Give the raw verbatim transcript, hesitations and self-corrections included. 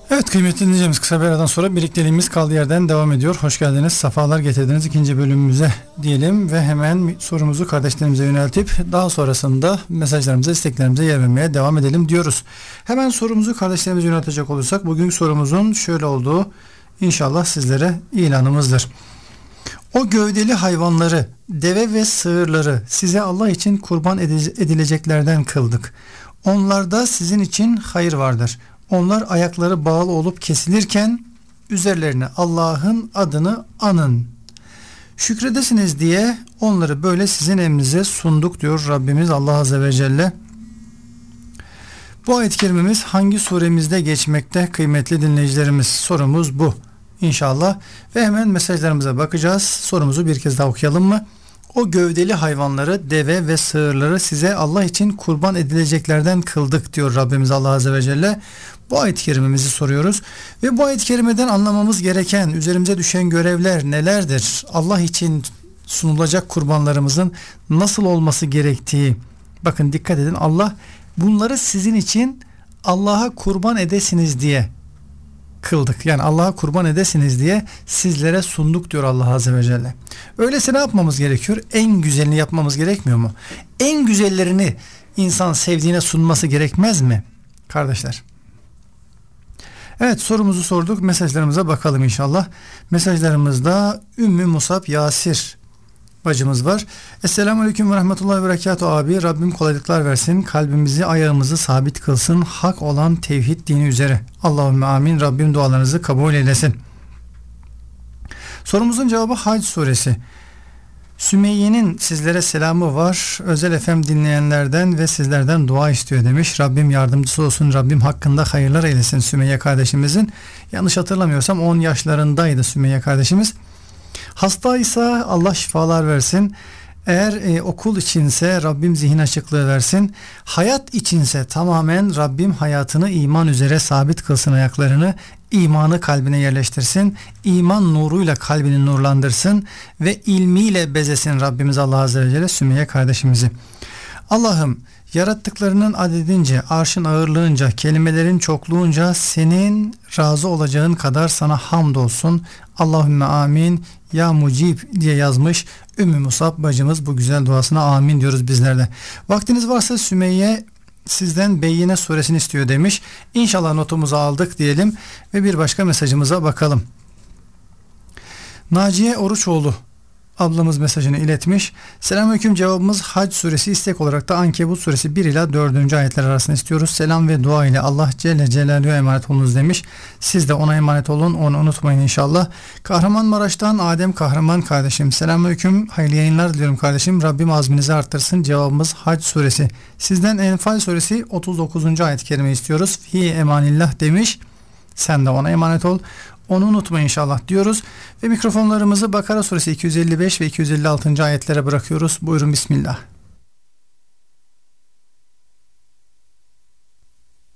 Evet kıymetli dinleyicilerimiz, kısa bir aradan sonra birlikteliğimiz kaldığı yerden devam ediyor. Hoş geldiniz, sefalar getirdiniz ikinci bölümümüze diyelim ve hemen sorumuzu kardeşlerimize yöneltip daha sonrasında mesajlarımıza, isteklerimize yer vermeye devam edelim diyoruz. Hemen sorumuzu kardeşlerimize yöneltecek olursak, bugünkü sorumuzun şöyle olduğu inşallah sizlere ilanımızdır. O gövdeli hayvanları, deve ve sığırları size Allah için kurban edileceklerden kıldık. Onlarda sizin için hayır vardır. Onlar ayakları bağlı olup kesilirken üzerlerine Allah'ın adını anın. Şükredesiniz diye onları böyle sizin emrinize sunduk diyor Rabbimiz Allah Azze ve Celle. Bu ayet-i kerimemiz hangi suremizde geçmekte kıymetli dinleyicilerimiz? Sorumuz bu İnşallah. Ve hemen mesajlarımıza bakacağız. Sorumuzu bir kez daha okuyalım mı? O gövdeli hayvanları, deve ve sığırları size Allah için kurban edileceklerden kıldık diyor Rabbimiz Allah Azze ve Celle. Bu ayet-i kerimemizi soruyoruz. Ve bu ayet-i kerimeden anlamamız gereken, üzerimize düşen görevler nelerdir? Allah için sunulacak kurbanlarımızın nasıl olması gerektiği. Bakın dikkat edin, Allah bunları sizin için Allah'a kurban edesiniz diye kıldık. Yani Allah'a kurban edesiniz diye sizlere sunduk diyor Allah Azze ve Celle. Öyleyse ne yapmamız gerekiyor? En güzelini yapmamız gerekmiyor mu? En güzellerini insan sevdiğine sunması gerekmez mi? Kardeşler. Evet, sorumuzu sorduk. Mesajlarımıza bakalım inşallah. Mesajlarımızda Ümmü Musab Yasir bacımız var. Esselamu Aleyküm ve Rahmetullahi ve Berekatuhu abi. Rabbim kolaylıklar versin. Kalbimizi, ayağımızı sabit kılsın. Hak olan tevhid dini üzere. Allahümme amin. Rabbim dualarınızı kabul eylesin. Sorumuzun cevabı Hac suresi. Sümeyye'nin sizlere selamı var. Özel F M dinleyenlerden ve sizlerden dua istiyor demiş. Rabbim yardımcısı olsun. Rabbim hakkında hayırlar eylesin Sümeyye kardeşimizin. Yanlış hatırlamıyorsam on yaşlarındaydı Sümeyye kardeşimiz. Hastaysa Allah şifalar versin. Eğer e, okul içinse Rabbim zihin açıklığı versin. Hayat içinse tamamen Rabbim hayatını iman üzere sabit kılsın, ayaklarını imanı kalbine yerleştirsin. İman nuruyla kalbini nurlandırsın ve ilmiyle bezesin Rabbimiz Allah Azze ve Celle Sümeyye kardeşimizi. Allah'ım yarattıklarının adedince, arşın ağırlığınca, kelimelerin çokluğunca senin razı olacağın kadar sana hamdolsun. Allahümme amin ya mucib diye yazmış Ümmü Musab bacımız, bu güzel duasına amin diyoruz bizler de. Vaktiniz varsa Sümeyye sizden Beyyine suresini istiyor demiş. İnşallah notumuzu aldık diyelim ve bir başka mesajımıza bakalım. Naciye Oruçoğlu ablamız mesajını iletmiş. Selamünaleyküm, cevabımız Hac suresi, istek olarak da Ankebut suresi bir ila dördüncü ayetler arasında istiyoruz. Selam ve dua ile Allah Celle Celaluhu'ya emanet olunuz demiş. Siz de ona emanet olun, onu unutmayın inşallah. Kahramanmaraş'tan Adem Kahraman kardeşim. Selamünaleyküm, hayırlı yayınlar diliyorum kardeşim. Rabbim azminizi arttırsın. Cevabımız Hac suresi. Sizden Enfal suresi otuz dokuzuncu ayet-i kerime istiyoruz. Fi emanillah demiş. Sen de ona emanet ol, onu unutma inşallah diyoruz. Ve mikrofonlarımızı Bakara suresi iki yüz elli beş ve iki yüz elli altıncı ayetlere bırakıyoruz. Buyurun bismillah.